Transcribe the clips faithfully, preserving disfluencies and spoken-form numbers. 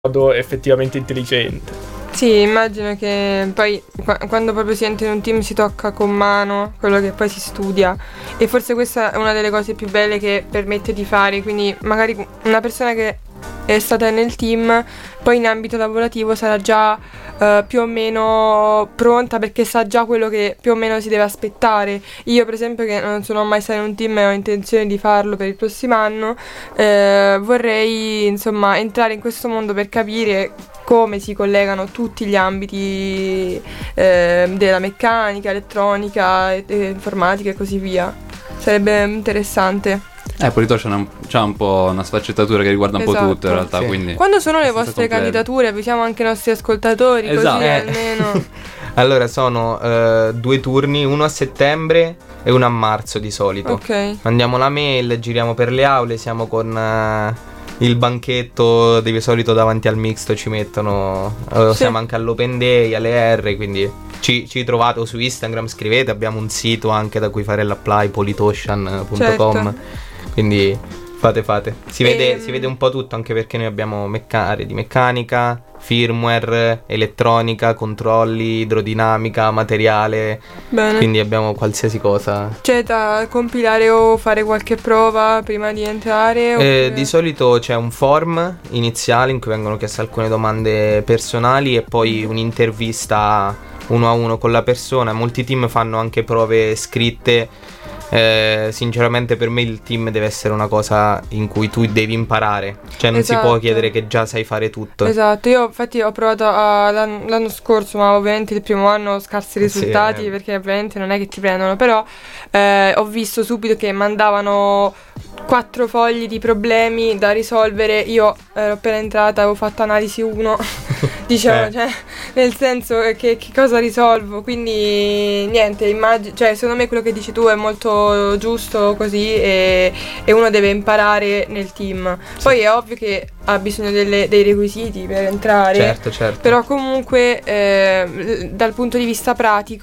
modo effettivamente intelligente. Sì, immagino che poi qu- quando proprio si entra in un team si tocca con mano quello che poi si studia, e forse questa è una delle cose più belle che permette di fare, quindi magari una persona che è stata nel team poi in ambito lavorativo sarà già uh, più o meno pronta, perché sa già quello che più o meno si deve aspettare. Io per esempio, che non sono mai stata in un team e ho intenzione di farlo per il prossimo anno, eh, vorrei insomma entrare in questo mondo per capire come si collegano tutti gli ambiti eh, della meccanica, elettronica, e, e informatica e così via. Sarebbe interessante. Eh, Polito c'ha un, c'ha un po' una sfaccettatura che riguarda un Esatto. po' tutto in realtà, Sì. quindi Quando sono le vostre completo. candidature? Avvisiamo anche i nostri ascoltatori, Esatto. così Eh. almeno. Allora sono eh, due turni, uno a settembre e uno a marzo di solito. Ok. Mandiamo la mail, giriamo per le aule, siamo con eh, il banchetto di solito davanti al mixto, ci mettono, eh, Sì. siamo anche all'open day, alle R, quindi ci, ci trovate o su Instagram, scrivete, abbiamo un sito anche da cui fare l'apply, politoshan punto com, Certo. quindi fate fate. Si vede, Ehm. si vede un po' tutto, anche perché noi abbiamo mecca- aree di meccanica, firmware, elettronica, controlli, idrodinamica, materiale, Bene. quindi abbiamo qualsiasi cosa. C'è da compilare o fare qualche prova prima di entrare? Eh, oppure- di solito c'è un form iniziale in cui vengono chieste alcune domande personali e poi un'intervista uno a uno con la persona. Molti team fanno anche prove scritte. Eh, sinceramente per me il team deve essere una cosa in cui tu devi imparare, cioè non si può Esatto. chiedere che già sai fare tutto. Esatto, io infatti ho provato a- l'an- l'anno scorso, ma ovviamente il primo anno ho scarsi risultati, Sì, eh. perché ovviamente non è che ti prendono, però eh, ho visto subito che mandavano quattro fogli di problemi da risolvere. Io ero appena entrata, avevo fatto analisi uno, diciamo, Eh. cioè, nel senso eh, che, che cosa risolvo, quindi niente, immagino, cioè secondo me quello che dici tu è molto giusto così, e, e uno deve imparare nel team. Poi è ovvio che ha bisogno delle- dei requisiti per entrare. Certo, certo. Però comunque eh, dal punto di vista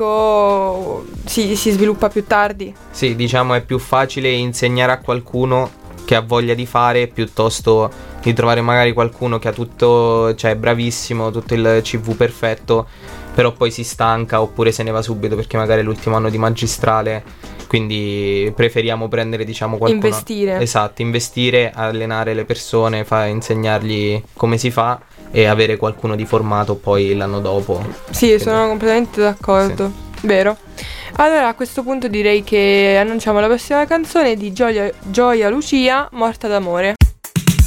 pratico si, si sviluppa più tardi. Sì, diciamo è più facile insegnare a qualcuno che ha voglia di fare piuttosto di trovare magari qualcuno che ha tutto, cioè è bravissimo, tutto il C V perfetto, però poi si stanca oppure se ne va subito perché magari è l'ultimo anno di magistrale, quindi preferiamo prendere, diciamo, qualcuno. Investire. Esatto, investire, allenare le persone, fa, insegnargli come si fa e avere qualcuno di formato poi l'anno dopo. Sì, Quindi- sono completamente d'accordo. Vero. Allora a questo punto direi che annunciamo la prossima canzone di Gioia, Gioia Lucia, Morta d'amore.